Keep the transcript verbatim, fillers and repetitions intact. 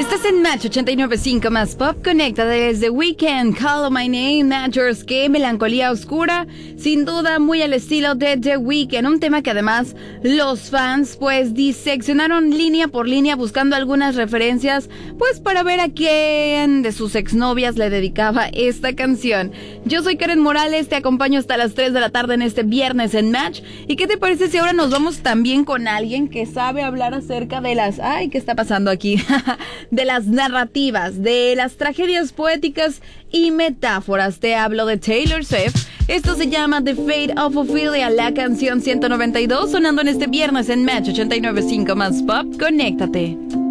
Estás en Match ochenta y nueve punto cinco más Pop. Conecta desde Weekend, Call My Name, Matchers, que melancolía oscura, sin duda muy al estilo de The Weeknd, un tema que además los fans pues diseccionaron línea por línea buscando algunas referencias pues para ver a quién de sus exnovias le dedicaba esta canción. Yo soy Karen Morales, te acompaño hasta las tres de la tarde en este viernes en Match. ¿Y qué te parece si ahora nos vamos también con alguien que sabe hablar acerca de las... Ay, ¿qué está pasando aquí? de las narrativas, de las tragedias poéticas y metáforas. Te hablo de Taylor Swift. Esto se llama The Fate of Ophelia, la canción ciento noventa y dos, sonando en este viernes en Match ochenta y nueve punto cinco más Pop. Conéctate.